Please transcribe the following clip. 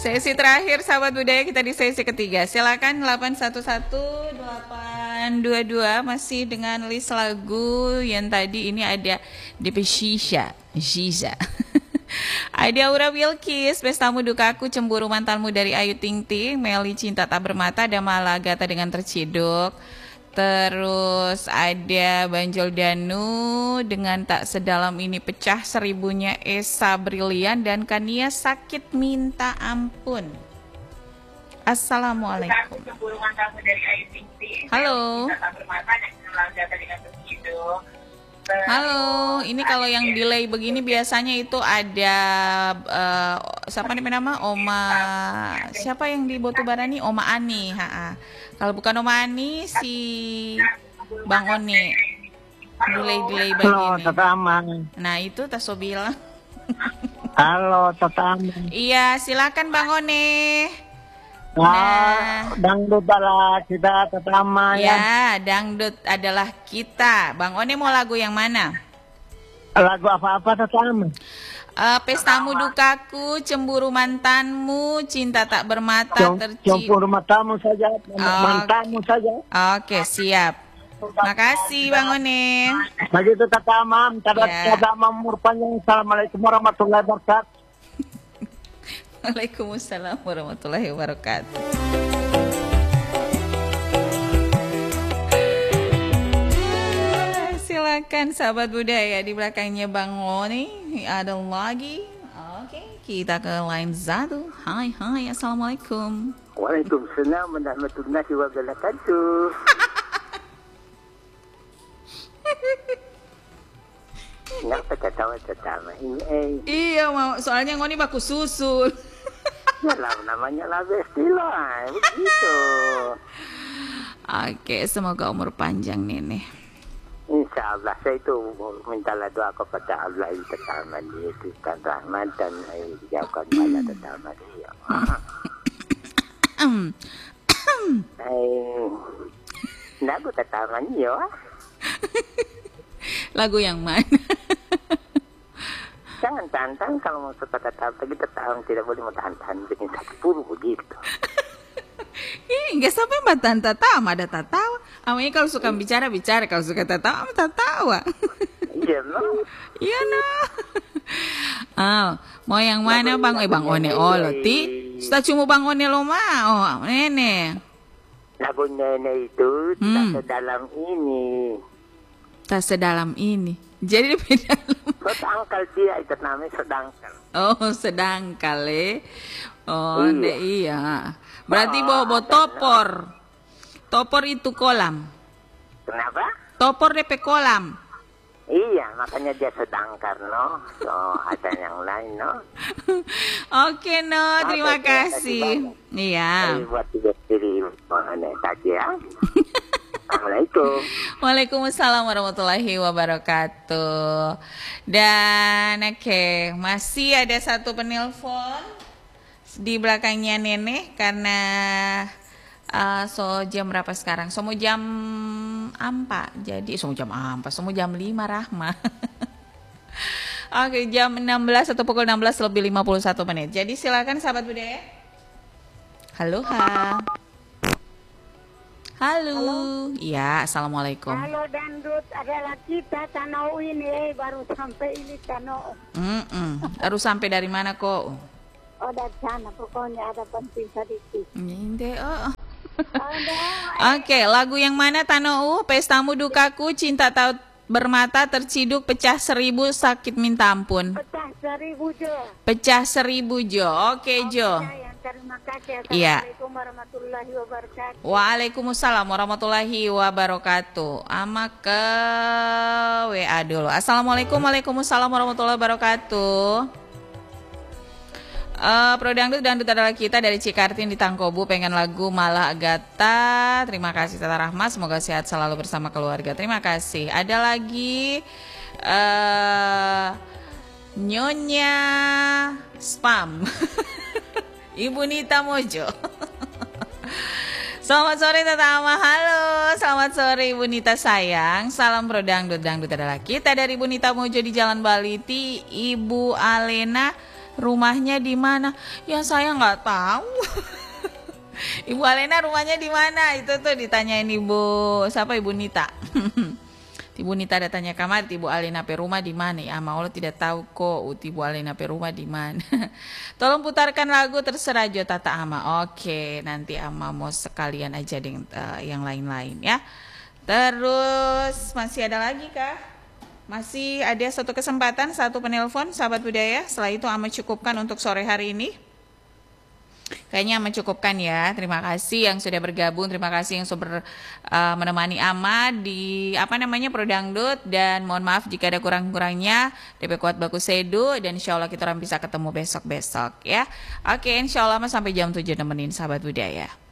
Sesi terakhir sahabat budaya kita di sesi ketiga. Silakan 811-822 masih dengan list lagu yang tadi ini ada DP Shisha. Ada Aura Wilkis, Pestamu Dukaku, Cemburu Mantanmu dari Ayu Ting Ting, Meli Cinta Tak Bermata, ada Malagata dengan Terciduk. Terus ada Banjol Danu dengan Tak Sedalam Ini Pecah Seribunya Esa Brilian dan Kania Sakit Minta Ampun. Assalamualaikum. Halo. Halo, ini kalau yang delay begini biasanya itu ada siapa nih nama Oma, siapa yang di Botubarani? Oma Ani, Kalau bukan Oma Ani si Bang Oni. Delay begini. Halo, Tata Aman. Nah, itu Taso bilang. Halo, Tata Aman. Iya, silakan Bang Oni. Nah, dangdut adalah kita Tata Aman ya. Dangdut adalah kita. Bang Oni mau lagu yang mana? Lagu apa-apa Tata Aman? Pestamu Dukaku, Cemburu Mantanmu, Cinta Tak Bermata, Cemburu matamu saja, mantanmu saja. Oke, siap. Makasih Bang Oni. Begitu Tata Aman, Tata Aman umur panjang. Assalamualaikum warahmatullahi wabarakatuh. Waalaikumsalam warahmatullahi wabarakatuh. Silakan sahabat budaya di belakangnya Bang Oni. Ada lagi. Oke, kita ke line 1. Hai, assalamualaikum. Waalaikumsalam warahmatullahi wabarakatuh. Kenapa ketawa-ketawa ini? Iya, mau soalnya Ngoni baku susul. Yalah, namanya lah bestilah, begitu. Oke, semoga umur panjang Nenek. Insya Allah, saya itu mintalah doa kepada Allah yang pertama diberikan rahmat dan dijauhkan bala pertama dia. Lagu tetaman ya. Lagu yang mana? Jangan tantang kalau mau suka tetap kita tahan tidak boleh mau tahan bikin sakit puru begitu. Ih, nggak sampai mbak tatawa, ada tatawa. Awalnya kalau suka bicara, kalau suka tatawa. Iya no. Iya no. Mau yang mana Bang? Bang One ti. Sudah cuma Bang One lo mau, Nenek. Lagu Nenek itu tak sedalam ini. Tak sedalam ini. Jadi lebih dalam. Sedangkal dia itu namanya sedangkal. Oh, sedangkal Oh, iya. Berarti bawa topor. Topor itu kolam. Kenapa? Topor DP kolam. Iya, makanya dia sedangkal, no. So, ada yang lain, no. Oke, no. Terima kasih. Iya. Buat diri mana saja. Assalamualaikum. Waalaikumsalam warahmatullahi wabarakatuh. Dan masih ada satu penelpon di belakangnya Nenek karena jam berapa sekarang? Mau jam 4. Jadi mau jam 5 Rahma. Oke, jam 16 atau pukul 16 lebih 51 menit. Jadi silakan sahabat budaya. Halo. Halo. Iya, assalamualaikum. Halo dangdut, adalah kita Tanau ini baru sampai ini Tanau. Baru sampai dari mana kok? Oh, dari sana pokoknya ada penting sedikit. Oke, lagu yang mana Tanau? Pestamu Dukaku, Cinta Tak Bermata, Terciduk, Pecah 1000, Sakit Minta Ampun. Pecah 1000 Jo. Oke, Jo. Terima kasih. Assalamualaikum warahmatullahi wabarakatuh. Waalaikumsalam warahmatullahi wabarakatuh. Ama ke WA dulu. Assalamualaikum, waalaikumsalam warahmatullahi wabarakatuh. Pro Dangdut adalah kita dari Cikartin di Tangkobu, pengen lagu Malah Agatha. Terima kasih Tata Rahma, semoga sehat selalu bersama keluarga. Terima kasih. Ada lagi Nyonya Spam. Ibu Nita Mojo. Selamat sore Tata Ama. Halo, selamat sore Ibu Nita sayang. Salam Pro Dangdut adalah kita dari Ibu Nita Mojo di Jalan Baliti. Ibu Alena Rumahnya di mana? Ya saya nggak tahu. Ibu Alena rumahnya di mana? Itu tuh ditanyain Ibu siapa, Ibu Nita. Ibu Nita ada tanya kamar Ibu Alena pe rumah di mana? Ya Allah tidak tahu kok Ibu Alena pe rumah di mana. Tolong putarkan lagu terserah Jo Tata Ama. Oke, nanti Ama mau sekalian aja dengan yang lain-lain ya. Terus masih ada lagi kah? Masih ada satu kesempatan, satu penelpon sahabat budaya. Setelah itu Ama cukupkan untuk sore hari ini. Kayaknya mencukupkan ya. Terima kasih yang sudah bergabung, terima kasih yang sudah menemani Ama di Pro Dangdut, dan mohon maaf jika ada kurang-kurangnya. DP Kuat Baku Sedu, dan insya Allah kita orang bisa ketemu besok-besok ya. Oke, insya Allah sampai jam 7 nemenin sahabat budaya.